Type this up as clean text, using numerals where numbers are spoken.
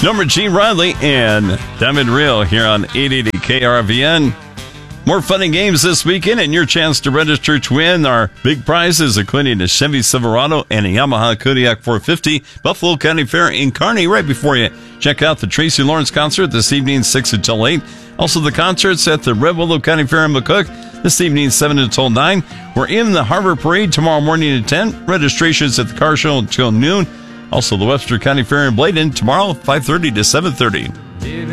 Number G. Riley and Diamond Real here on 880 KRVN. More fun and games this weekend, and your chance to register to win our big prizes, including a Chevy Silverado and a Yamaha Kodiak 450. Buffalo County Fair in Kearney right before you. Check out the Tracy Lawrence concert this evening, 6 until 8. Also, the concerts at the Red Willow County Fair in McCook this evening, 7 until 9. We're in the Harbor Parade tomorrow morning at 10. Registrations at the car show until noon. Also, the Webster County Fair in Bladen tomorrow, 5:30 to 7:30.